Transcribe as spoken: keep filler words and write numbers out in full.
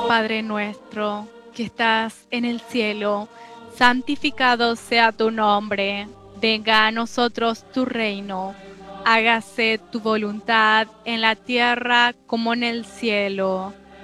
Padre nuestro, que estás en el cielo, santificado sea tu nombre. Venga a nosotros tu reino. Hágase tu voluntad en la tierra como en el cielo.